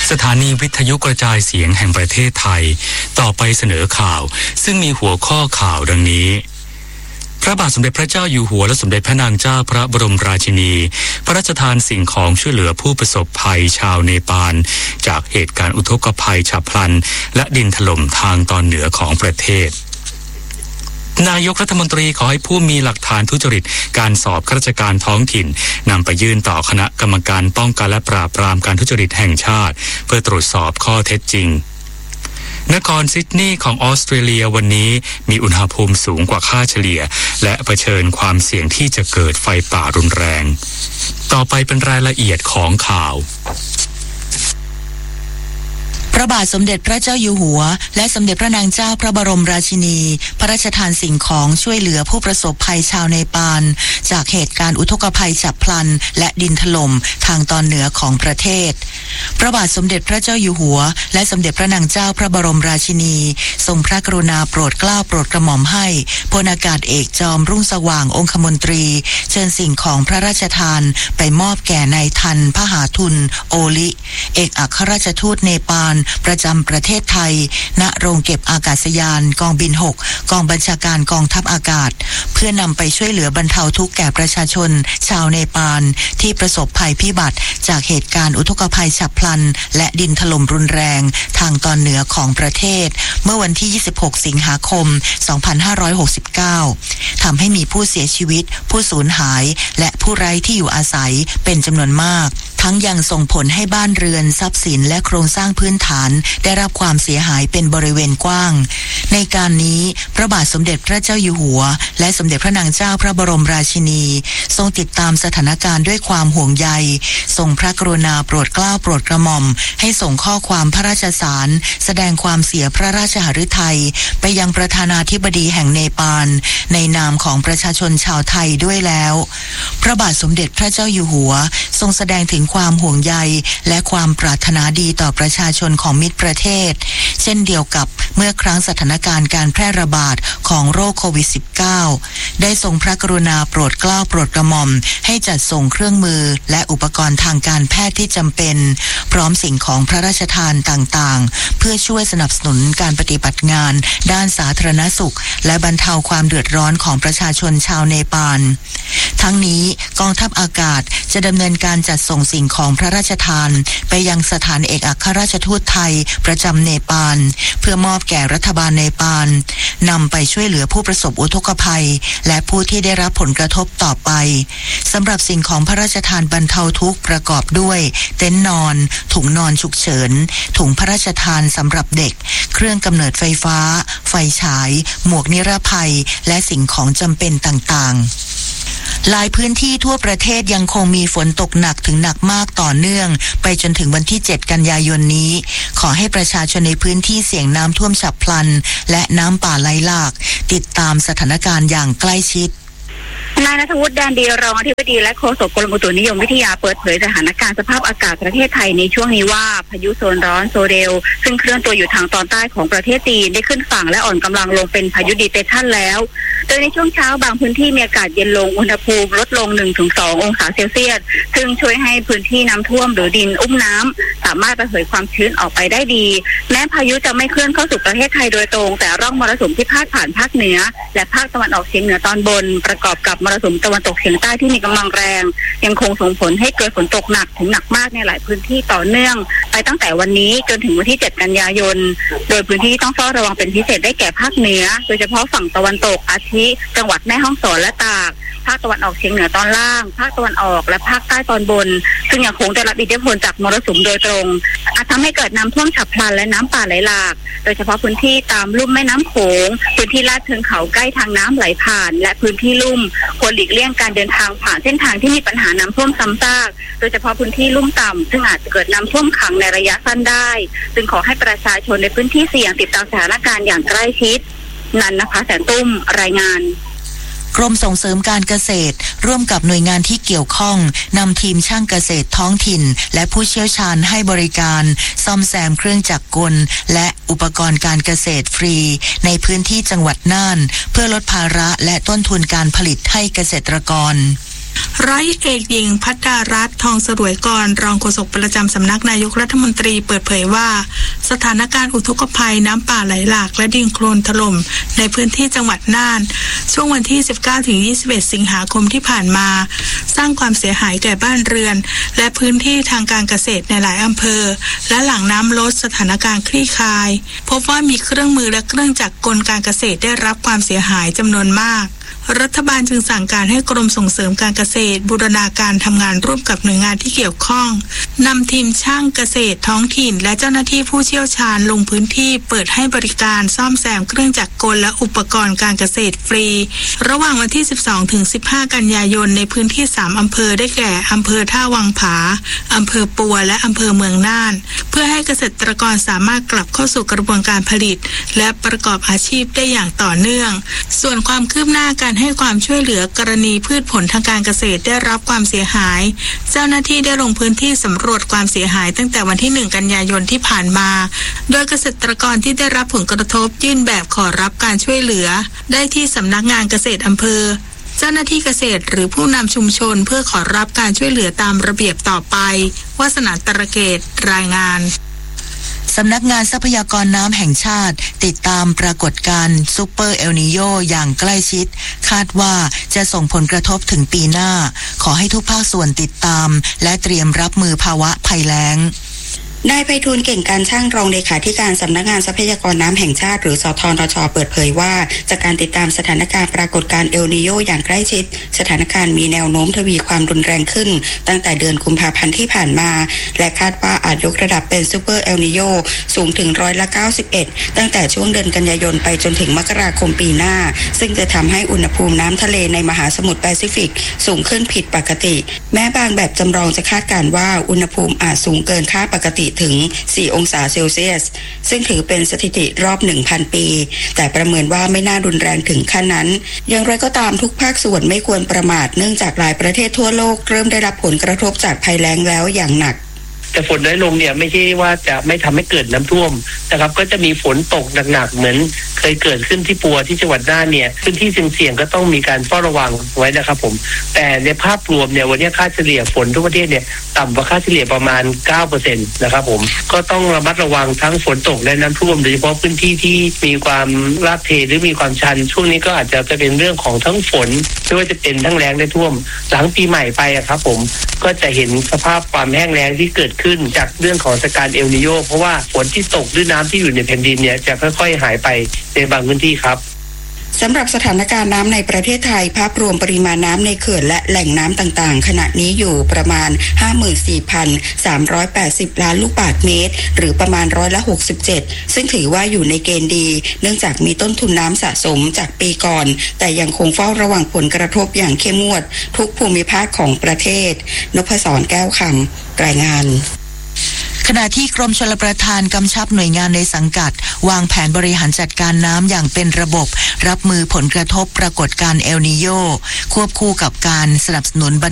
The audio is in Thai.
สถานีวิทยุกระจายเสียงแห่งประเทศไทยต่อไปเสนอข่าวซึ่งมีหัวข้อข่าวดังนี้พระบาทสมเด็จพระเจ้าอยู่หัวและสมเด็จพระนางเจ้าพระบรมราชินีพระราชทานสิ่งของช่วยเหลือผู้ประสบภัยชาวเนปาลจากเหตุการณ์อุทกภัยฉับพลันและดินถล่มทางตอนเหนือของประเทศนายกรัฐมนตรีขอให้ผู้มีหลักฐานทุจริตการสอบข้าราชการท้องถิ่นนำไปยื่นต่อคณะกรรมการป้องกันและปราบปรามการทุจริตแห่งชาติเพื่อตรวจสอบข้อเท็จจริงนครซิดนีย์ของออสเตรเลียวันนี้มีอุณหภูมิสูงกว่าค่าเฉลี่ยและเผชิญความเสี่ยงที่จะเกิดไฟป่ารุนแรงต่อไปเป็นรายละเอียดของข่าวพระบาทสมเด็จพระเจ้าอยู่หัวและสมเด็จพระนางเจ้าพระบรมราชินีพระราชทานสิ่งของช่วยเหลือผู้ประสบภัยชาวเนปาลจากเหตุการณ์อุทกภัยฉับพลันและดินถล่มทางตอนเหนือของประเทศพระบาทสมเด็จพระเจ้าอยู่หัวและสมเด็จพระนางเจ้าพระบรมราชินีทรงพระกรุณาโปรดเกล้าโปรดกระหม่อมให้พลอากาศเอกจอมรุ่งสว่างองคมนตรีเชิญสิ่งของพระราชทานไปมอบแก่นายทันพหาทุนโอลิเอกอัครราชทูตเนปาลประจำประเทศไทยณโรงเก็บอากาศยานกองบิน6กองบัญชาการกองทัพอากาศเพื่อนำไปช่วยเหลือบรรเทาทุกข์แก่ประชาชนชาวเนปาลที่ประสบภัยพิบัติจากเหตุการณ์อุทกภัยฉับพลันและดินถล่มรุนแรงทางตอนเหนือของประเทศเมื่อวันที่26สิงหาคม2569ทำให้มีผู้เสียชีวิตผู้สูญหายและผู้ไร้ที่อยู่อาศัยเป็นจำนวนมากทั้งยังส่งผลให้บ้านเรือนทรัพย์สินและโครงสร้างพื้นฐานได้รับความเสียหายเป็นบริเวณกว้างในการนี้พระบาทสมเด็จพระเจ้าอยู่หัวและสมเด็จพระนางเจ้าพระบรมราชินีทรงติดตามสถานการณ์ด้วยความห่วงใยทรงพระกรุณาโปรดเกล้าโปรดกระหม่อมให้ส่งข้อความพระราชสารแสดงความเสียพระราชหฤทัยไปยังประธานาธิบดีแห่งเนปาลในนามของประชาชนชาวไทยด้วยแล้วพระบาทสมเด็จพระเจ้าอยู่หัวทรงแสดงถึงความห่วงใยและความปรารถนาดีต่อประชาชนของมิตรประเทศเช่นเดียวกับเมื่อครั้งสถานการณ์การแพร่ระบาดของโรคโควิด -19 ได้ทรงพระกรุณาโปรดเกล้าโปรดกระหม่อมให้จัดส่งเครื่องมือและอุปกรณ์ทางการแพทย์ที่จำเป็นพร้อมสิ่งของพระราชทานต่างๆเพื่อช่วยสนับสนุนการปฏิบัติงานด้านสาธารณสุขและบรรเทาความเดือดร้อนของประชาชนชาวเนปาลทั้งนี้กองทัพอากาศจะดำเนินการจัดส่งสิ่งของพระราชทานไปยังสถานเอกอัครราชทูตไทยประจำเนปาลเพื่อมอบแก่รัฐบาลเนปาลนำไปช่วยเหลือผู้ประสบอุทกภัยและผู้ที่ได้รับผลกระทบต่อไปสำหรับสิ่งของพระราชทานบรรเทาทุกข์ประกอบด้วยเต็นท์นอนถุงนอนฉุกเฉินถุงพระราชทานสำหรับเด็กเครื่องกำเนิดไฟฟ้าไฟฉายหมวกนิรภัยและสิ่งของจำเป็นต่างๆหลายพื้นที่ทั่วประเทศยังคงมีฝนตกหนักถึงหนักมากต่อเนื่องไปจนถึงวันที่7กันยายนนี้ขอให้ประชาชนในพื้นที่เสี่ยงน้ำท่วมฉับพลันและน้ำป่าไหลหลากติดตามสถานการณ์อย่างใกล้ชิดนายณัฐวุฒิแดนดีรองอธิบดีและโฆษกกรมอุตุนิยมวิทยาเปิดเผยสถานการณ์สภาพอากาศประเทศไทยในช่วงนี้ว่าพายุโซนร้อนโซเดลซึ่งเคลื่อนตัวอยู่ทางตอนใต้ของประเทศจีนได้ขึ้นฝั่งและอ่อนกำลังลงเป็นพายุดีเปรสชันแล้วโดยในช่วงเช้าบางพื้นที่มีอากาศเย็นลงอุณหภูมิลดลง 1-2 องศาเซลเซียสซึ่งช่วยให้พื้นที่น้ำท่วมหรือดินอุ้มน้ำสามารถระเหยความชื้นออกไปได้ดีแม้พายุจะไม่เคลื่อนเข้าสู่ประเทศไทยโดยตรงแต่ร่องมรสุมที่พาดผ่านภาคเหนือและภาคตะวันออกเฉียงเหนือตอนบนประกอบกับมรสุมตะวันตกเฉียงใต้ที่มีกำลังแรงยังคงส่งผลให้เกิดฝนตกหนักถึงหนักมากในหลายพื้นที่ต่อเนื่องไปตั้งแต่วันนี้จนถึงวันที่7กันยายนโดยพื้นที่ที่ต้องเฝ้าระวังเป็นพิเศษได้แก่ภาคเหนือโดยเฉพาะฝั่งตะวันตกอาทิจังหวัดแม่ฮ่องสอนและตากภาคตะวันออกเฉียงเหนือตอนล่างภาคตะวันออกและภาคใต้ตอนบนซึ่งยังคงได้รับอิทธิพลจากมรสุมโดยตรงอาจทำให้เกิดน้ำท่วมฉับพลันและน้ำป่าไหลหลากโดยเฉพาะพื้นที่ตามลุ่มแม่น้ำโขงพื้นที่ลาดเชิงเขาใกล้ทางน้ำไหลผ่านและพื้นที่ลุ่มควรหลีกเลี่ยงการเดินทางผ่านเส้นทางที่มีปัญหาน้ำท่วมซ้ำซากโดยเฉพาะพื้นที่ลุ่มต่ำซึ่งอาจจะเกิดน้ำท่วมขังในระยะสั้นได้จึงขอให้ประชาชนในพื้นที่เสี่ยงติดตามสถานการณ์อย่างใกล้ชิดนันนภาแสนตุ้มรายงานกรมส่งเสริมการเกษตรร่วมกับหน่วยงานที่เกี่ยวข้องนำทีมช่างเกษตรท้องถิ่นและผู้เชี่ยวชาญให้บริการซ่อมแซมเครื่องจักรกลและอุปกรณ์การเกษตรฟรีในพื้นที่จังหวัดน่านเพื่อลดภาระและต้นทุนการผลิตให้เกษตรกรร้อยเอกหญิงภัทรารัตน์ทองสรวยกรรองโฆษกประจำสำนักนายกรัฐมนตรีเปิดเผยว่าสถานการณ์อุทกภัยน้ำป่าไหลหลากและดินโคลนถล่มในพื้นที่จังหวัดน่านช่วงวันที่ 19-21 สิงหาคมที่ผ่านมาสร้างความเสียหายแก่บ้านเรือนและพื้นที่ทางการเกษตรในหลายอำเภอและหลังน้ำลดสถานการณ์คลี่คลายพบว่ามีเครื่องมือและเครื่องจักรกลการเกษตรได้รับความเสียหายจำนวนมากรัฐบาลจึงสั่งการให้กรมส่งเสริมการเกษตรบูรณาการทำงานร่วมกับหน่วยงานที่เกี่ยวข้องนำทีมช่างเกษตรท้องถิ่นและเจ้าหน้าที่ผู้เชี่ยวชาญลงพื้นที่เปิดให้บริการซ่อมแซมเครื่องจักรกลและอุปกรณ์การเกษตรฟรีระหว่างวันที่ 12-15 กันยายนในพื้นที่ 3 อำเภอได้แก่อำเภอท่าวังผาอำเภอปัวและอำเภอเมืองน่านเพื่อให้เกษตรกรสามารถกลับเข้าสู่กระบวนการผลิตและประกอบอาชีพได้อย่างต่อเนื่องส่วนความคืบหน้าการให้ความช่วยเหลือกรณีพืชผลทางการเกษตรได้รับความเสียหายเจ้าหน้าที่ได้ลงพื้นที่สำรวจความเสียหายตั้งแต่วันที่ 1 กันยายนที่ผ่านมาโดยเกษตรกรที่ได้รับผลกระทบยื่นแบบขอรับการช่วยเหลือได้ที่สำนักงานเกษตรอำเภอเจ้าหน้าที่เกษตรหรือผู้นำชุมชนเพื่อขอรับการช่วยเหลือตามระเบียบต่อไปวาสนาตระเกตรายงานสำนักงานทรัพยากรน้ำแห่งชาติติดตามปรากฏการณ์ซูเปอร์เอลนีโญอย่างใกล้ชิดคาดว่าจะส่งผลกระทบถึงปีหน้าขอให้ทุกภาคส่วนติดตามและเตรียมรับมือภาวะภัยแล้งนายไพฑูรย์เก่งการช่างรองเลขาธิการสำนักงานทรัพยากรน้ำแห่งชาติหรือสทนช.เปิดเผยว่าจากการติดตามสถานการณ์ปรากฏการณ์เอลนีโญอย่างใกล้ชิดสถานการณ์มีแนวโน้มทวีความรุนแรงขึ้นตั้งแต่เดือนกุมภาพันธ์ที่ผ่านมาและคาดว่าอาจยกระดับเป็นซูเปอร์เอลนีโญสูงถึง91%ตั้งแต่ช่วงเดือนกันยายนไปจนถึงมกราคมปีหน้าซึ่งจะทำให้อุณหภูมิน้ำทะเลในมหาสมุทรแปซิฟิกสูงขึ้นผิดปกติแม้บางแบบจำลองจะคาดการณ์ว่าอุณหภูมิอาจสูงเกินค่าปกติถึง4 องศาเซลเซียสซึ่งถือเป็นสถิติรอบ 1,000 ปีแต่ประเมินว่าไม่น่ารุนแรงถึงขั้นนั้นอย่างไรก็ตามทุกภาคส่วนไม่ควรประมาทเนื่องจากหลายประเทศทั่วโลกเริ่มได้รับผลกระทบจากภัยแล้งแล้วอย่างหนักแต่ฝนน้อยลงเนี่ยไม่ใช่ว่าจะไม่ทำให้เกิดน้ำท่วมนะครับก็จะมีฝนตกหนักๆเหมือนเคยเกิดขึ้นที่ปัวที่จังหวัดน่านเนี่ยพื้นที่เสี่ยงๆก็ต้องมีการเฝ้าระวังไว้นะครับผมแต่ในภาพรวมเนี่ยวันนี้ค่าเฉลี่ยฝนทุกประเทศเนี่ยต่ำกว่าค่าเฉลี่ยประมาณ 9% นะครับผมก็ต้องระมัดระวังทั้งฝนตกและน้ำท่วมโดยเฉพาะพื้นที่ที่มีความลาดเทหรือมีความชันช่วงนี้ก็อาจจะเป็นเรื่องของทั้งฝนไม่ว่าจะเป็นทั้งแล้งและท่วมหลังปีใหม่ไปครับผมก็จะเห็นสภาพความแห้งแล้งที่เกิดขึ้นจากเรื่องของสถานการณ์เอลนีโญเพราะว่าฝนที่ตกด้วยน้ำที่อยู่ในแผ่นดินเนี่ยจะค่อยๆหายไปในบางพื้นที่ครับสำหรับสถานการณ์น้ำในประเทศไทยภาพรวมปริมาณน้ำในเขื่อนและแหล่งน้ำต่างๆขณะนี้อยู่ประมาณ 54,380 ล้านลูกบาศก์เมตรหรือประมาณ67%ซึ่งถือว่าอยู่ในเกณฑ์ดีเนื่องจากมีต้นทุนน้ำสะสมจากปีก่อนแต่ยังคงเฝ้าระวังผลกระทบอย่างเข้มงวดทุกภูมิภาคของประเทศนพศรแก้วคำรายงานขณะที่กรมชลประทานกำชับหน่วยงานในสังกัดวางแผนบริหารจัดการน้ำอย่างเป็นระบบรับมือผลกระทบปรากฏการณ์เอลนีโญควบคู่กับการสนับสนุนบรร